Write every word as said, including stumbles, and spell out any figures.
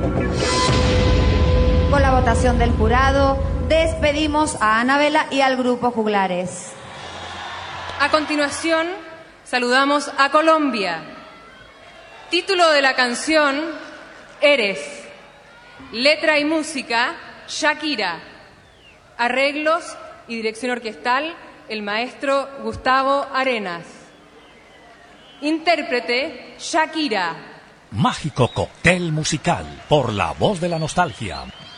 Con la votación del jurado, despedimos a Anabela y al grupo Juglares. A continuación, saludamos a Colombia. Título de la canción, Eres. Letra y música, Shakira. Arreglos y dirección orquestal, el maestro Gustavo Arenas. Intérprete, Shakira. Mágico cóctel musical por La Voz de la Nostalgia.